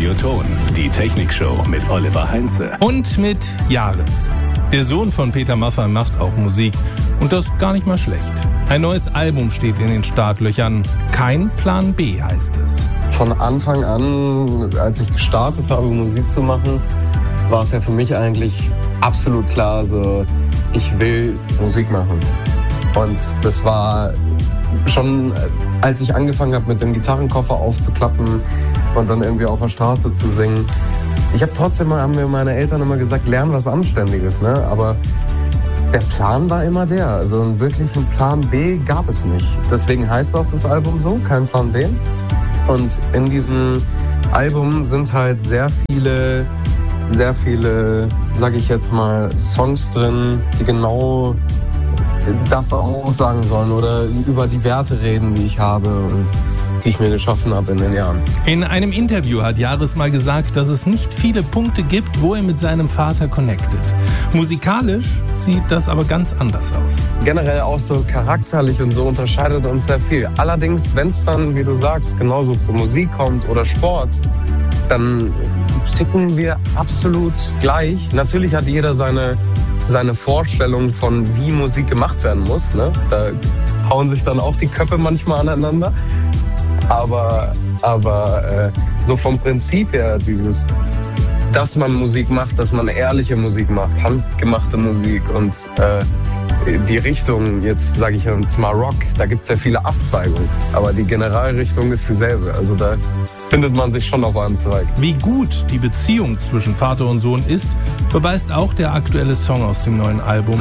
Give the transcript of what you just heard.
Radioton, die Technikshow mit Oliver Heinze. Und mit Jahres. Der Sohn von Peter Maffay macht auch Musik. Und das gar nicht mal schlecht. Ein neues Album steht in den Startlöchern. Kein Plan B heißt es. Von Anfang an, als ich gestartet habe, Musik zu machen, war es ja für mich eigentlich absolut klar, so, ich will Musik machen. Und das war schon, als ich angefangen habe, mit dem Gitarrenkoffer aufzuklappen und dann irgendwie auf der Straße zu singen. Haben mir meine Eltern immer gesagt, lern was Anständiges, ne? Aber der Plan war immer der. Also einen wirklichen Plan B gab es nicht. Deswegen heißt auch das Album so, kein Plan B. Und in diesem Album sind halt sehr viele, sag ich jetzt mal, Songs drin, die genau das aussagen sollen oder über die Werte reden, die ich habe und die ich mir geschaffen habe in den Jahren. In einem Interview hat Jahres mal gesagt, dass es nicht viele Punkte gibt, wo er mit seinem Vater connectet. Musikalisch sieht das aber ganz anders aus. Generell auch so charakterlich und so unterscheidet uns sehr viel. Allerdings, wenn es dann, wie du sagst, genauso zur Musik kommt oder Sport, dann ticken wir absolut gleich. Natürlich hat jeder seine Vorstellung von, wie Musik gemacht werden muss. Ne? Da hauen sich dann auch die Köpfe manchmal aneinander. Aber so vom Prinzip her, dass man Musik macht, dass man ehrliche Musik macht, handgemachte Musik und die Richtung, jetzt sage ich jetzt mal Rock, da gibt es ja viele Abzweigungen, aber die Generalrichtung ist dieselbe. Also da findet man sich schon auf einem Zweig. Wie gut die Beziehung zwischen Vater und Sohn ist, beweist auch der aktuelle Song aus dem neuen Album